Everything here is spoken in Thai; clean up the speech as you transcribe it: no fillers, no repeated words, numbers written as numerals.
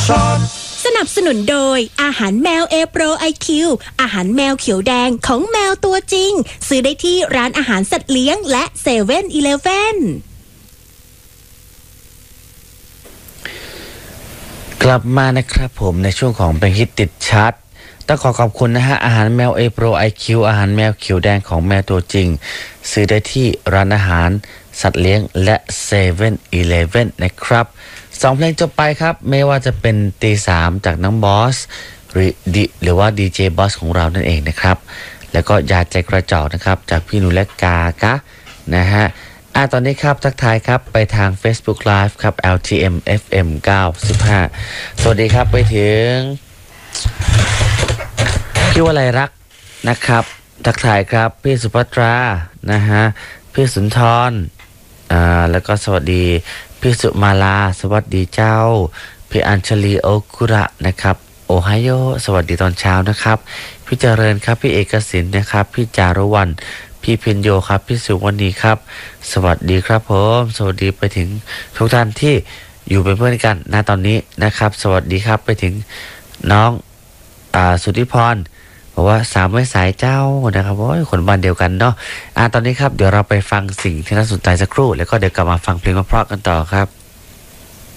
สนับสนุนโดยอาหารแมวเอโปรไอคิวอาหารแมวเขียวแดงของแมวตัวจริงซื้อได้ที่ร้านอาหารสัตว์เลี้ยงและเซเว่นอีเลฟเว่นกลับมานะครับผมในช่วงของเป็นฮิตติดชาร์ตต้องขอบคุณนะฮะอาหารแมวเอโปรไอคิวอาหารแมวเขียวแดงของแมวตัวจริงซื้อได้ที่ร้านอาหารสัตว์เลี้ยงและเซเว่นอีเลฟเว่นนะครับ2เพลงจบไปครับไม่ว่าจะเป็นตี3จากน้องบอสหรือว่าดีเจบอสของเรานั่นเองนะครับแล้วก็ยาใจกระจอกนะครับจากพี่หนูและกากะนะฮะตอนนี้ครับทักทายครับไปทาง Facebook Live ครับ LTM FM 95สวัสดีครับไปถึงพี่วลัยรักนะครับทักทายครับพี่สุภัตรานะฮะพี่สุนทรแล้วก็สวัสดีพี่สุมาลาสวัสดีเจ้าพี่อัญชลีโอคุระนะครับโอไฮโอสวัสดีตอนเช้านะครับพี่เจริญครับพี่เอกสินนะครับพี่จารุวรรณพี่เพ็ญโยครับพี่สุวรรณีครับสวัสดีครับผมสวัสดีไปถึงทุกท่านที่อยู่เป็นเพื่อนกันณตอนนี้นะครับสวัสดีครับไปถึงน้องสุทธิพรบอกว่าสามไม่สายเจ้านะครับโอ้ยคนบ้านเดียวกันเนาะตอนนี้ครับเดี๋ยวเราไปฟังสิ่งที่น่าสนใจสักครู่แล้วก็เดี๋ยวกลับมาฟังเพลงเพราะๆกันต่อครับ